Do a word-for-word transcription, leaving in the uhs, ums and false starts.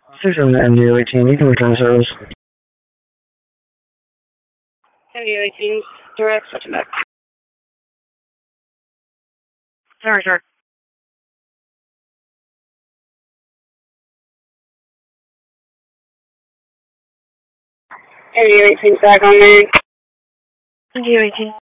This is M D O eighteen, you can return service. M D O eighteen, direct, switching back. Sorry, sir. M D O eighteen, back on main. M D O eighteen.